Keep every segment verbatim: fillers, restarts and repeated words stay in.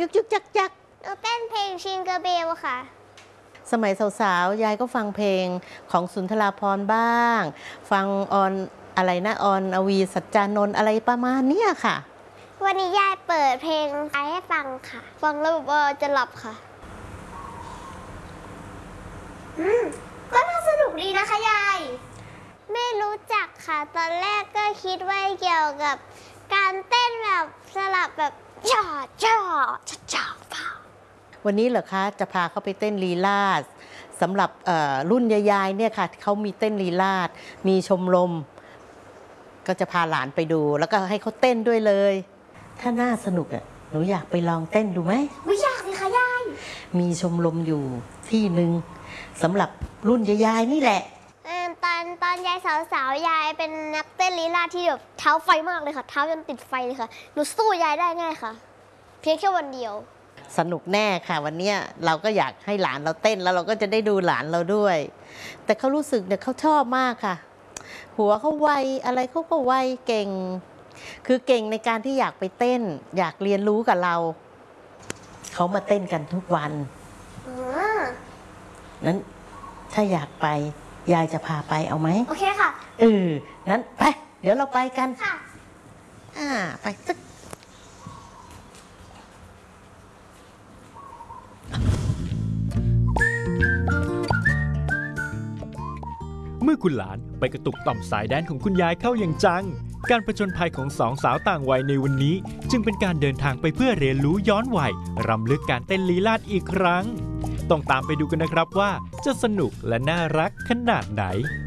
ยึกยึกจักจักหนูเต้นเพลงชิงเกอร์เบลค่ะสมัยสาวๆยายก็ฟังเพลงของสุนทราภรณ์บ้าง ฟังออนอะไรนะออนอวีสัจจานนท์อะไรประมาณนี้ค่ะวันนี้ยายเปิดเพลงให้ฟังค่ะฟังแล้วแบบว่าจะหลับค่ะอืมก็น่าสนุกดีนะคะยายไม่รู้จักค่ะตอนแรกก็คิดว่าเกี่ยวกับการเต้นแบบสลับแบบจ่อจ่อจ่อจ่อวันนี้เหรอคะจะพาเขาไปเต้นลีลาศสำหรับรุ่นยายๆเนี่ยค่ะเขามีเต้นลีลาศมีชมรมก็จะพาหลานไปดูแล้วก็ให้เขาเต้นด้วยเลยถ้าน่าสนุกอ่ะหนูอยากไปลองเต้นดูไหมไม่อยากเลยค่ะยายมีชมรมอยู่ที่หนึ่งสำหรับรุ่นยายๆนี่แหละตอนตอนยายสาวๆยายเป็นนักเต้นลีลาศที่แบบเท้าไฟมากเลยค่ะเท้าจนติดไฟเลยค่ะหนูสู้ยายได้แน่ค่ะเพียงแค่วันเดียวสนุกแน่ค่ะวันนี้เราก็อยากให้หลานเราเต้นแล้วเราก็จะได้ดูหลานเราด้วยแต่เขารู้สึกเนี่ยเขาชอบมากค่ะหัวเขาไวอะไรเขาก็ไวเก่งคือเก่งในการที่อยากไปเต้นอยากเรียนรู้กับเราเขามาเต้นกันทุกวันนั้นถ้าอยากไปยายจะพาไปเอาไหมโอเคค่ะเออนั้นไปเดี๋ยวเราไปกันค่ะอ่าไปตึ๊กเมื่อคุณหลานไปกระตุกต่อมสายแดนของคุณยายเข้าอย่างจังการผจญภัยของสองสาวต่างวัยในวันนี้จึงเป็นการเดินทางไปเพื่อเรียนรู้ย้อนวัยรำลึกการเต้นลีลาศอีกครั้งต้องตามไปดูกันนะครับว่าจะสนุกและน่ารักขนาดไหน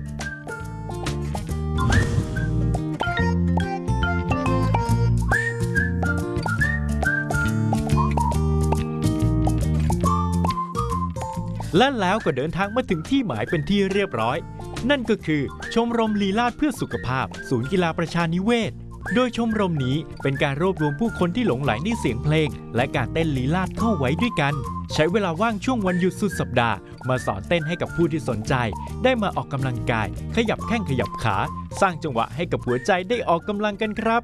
และแล้วก็เดินทางมาถึงที่หมายเป็นที่เรียบร้อยนั่นก็คือชมรมลีลาศเพื่อสุขภาพศูนย์กีฬาประชานิเวศโดยชมรมนี้เป็นการรวบรวมผู้คนที่หลงใหลในเสียงเพลงและการเต้นลีลาศเข้าไว้ด้วยกันใช้เวลาว่างช่วงวันหยุดสุดสัปดาห์มาสอนเต้นให้กับผู้ที่สนใจได้มาออกกำลังกายขยับแข้งขยับขาสร้างจังหวะให้กับหัวใจได้ออกกำลังกันครับ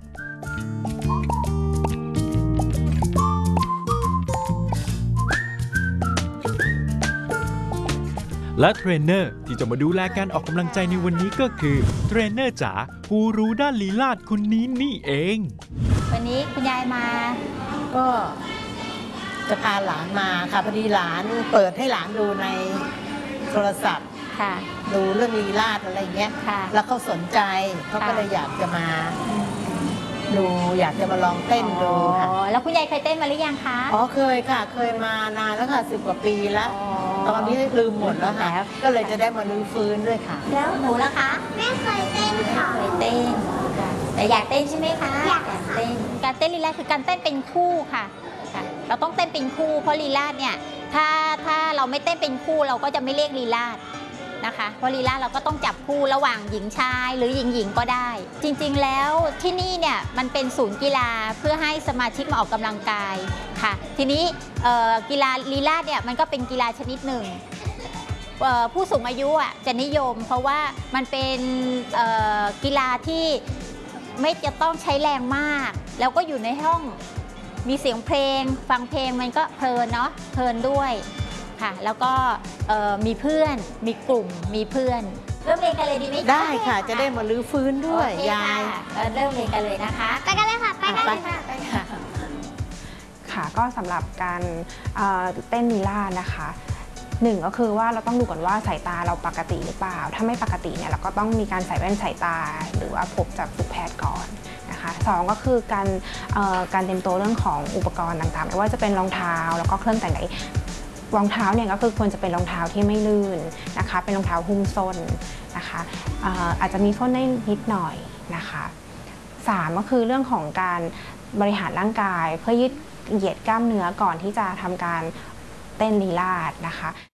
และเทรนเนอร์ที่จะมาดูแลการออกกำลังใจในวันนี้ก็คือเทรนเนอร์จ๋ากูรู้ด้านลีลาศคนนี้นี่เองวันนี้คุณยายมาก็จะพาหลานมาค่ะพอดีหลานเปิดให้หลานดูในโทรศัพท์ค่ะดูเรื่องลีลาศอะไรเงี้ยค่ะแล้วเขาสนใจเขาก็เลยอยากจะมาดูอยากจะมาลองเต้นดูค่ะแล้วคุณยายเคยเต้นมาหรือยังคะอ๋อเคยค่ะเคยมานานแล้วค่ะสิบกว่าปีแล้วตอนนี้ลืมหมดแล้วค่ะก็เลยจะได้มาลื้อฟื้นด้วยค่ะแล้วหนูล่ะคะไม่เคยเต้นค่ะเคยเต้นแต่อยากเต้นใช่ไหมคะอยากเต้นการเต้นลีลาศคือการเต้นเป็นคู่ค่ะเราต้องเต้นเป็นคู่เพราะลีลาศเนี่ยถ้าถ้าเราไม่เต้นเป็นคู่เราก็จะไม่เรียกลีลาศนะคะเพราะลีลาศเราก็ต้องจับคู่ระหว่างหญิงชายหรือหญิงหญิงก็ได้จริงๆแล้วที่นี่เนี่ยมันเป็นศูนย์กีฬาเพื่อให้สมาชิกมาออกกำลังกายค่ะทีนี้กีฬาลีลาศเนี่ยมันก็เป็นกีฬาชนิดหนึ่งผู้สูงอายุอ่ะจะนิยมเพราะว่ามันเป็นกีฬาที่ไม่จะต้องใช้แรงมากแล้วก็อยู่ในห้องมีเสียงเพลงฟังเพลงมันก็เพลินเนาะเพลินด้วยค่ะแล้วก็มีเพื่อนมีกลุ่มมีเพื่อนเริ่มเรียนกันเลยดีไหมได้ค่ะจะได้มาลื้อฟื้นด้วยยายเริ่มเรียนกันเลยนะคะไปกันเลยค่ะไปกันเลยค่ะค่ะก็สำหรับการเต้นลีลาศนะคะหนึ่งก็คือว่าเราต้องดูก่อนว่าสายตาเราปกติหรือเปล่าถ้าไม่ปกติเนี่ยเราก็ต้องมีการใส่แว่นสายตาหรือว่าพบจากแพทย์ก่อนนะคะสองก็คือการการเตรียมตัวเรื่องของอุปกรณ์ต่างๆไม่ว่าจะเป็นรองเท้าแล้วก็เครื่องแต่งกายรองเท้าเนี่ยก็คือควรจะเป็นรองเท้าที่ไม่ลื่นนะคะเป็นรองเท้าหุ้มส้นนะคะอาจจะมีส้นได้นิดหน่อยนะคะสามก็คือเรื่องของการบริหารร่างกายเพื่อยืดเหยียดกล้ามเนื้อก่อนที่จะทำการเต้นลีลาศนะคะ